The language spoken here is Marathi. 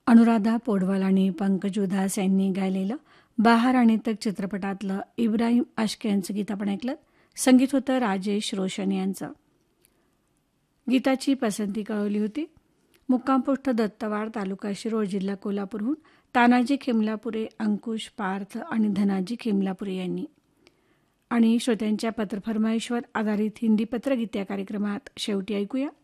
अनुराधा पौडवाल आणि पंकज उधास यांनी गायलेलं बहार आणि तक चित्रपटातलं इब्राहिम अश्क यांचं गीत आपण ऐकलं. संगीत होतं राजेश रोशन यांचं. गीताची पसंती कळवली होती मुक्कामपोस्ट दत्तवाड, तालुका शिरोळ, जिल्हा कोल्हापूरहून तानाजी खेमलापुरे, अंकुश पार्थ आणि धनाजी खेमलापुरे यांनी. आणि श्रोत्यांच्या पत्रफरमाईशवर आधारित हिंदी पत्रगीत या कार्यक्रमात शेवटी ऐकूया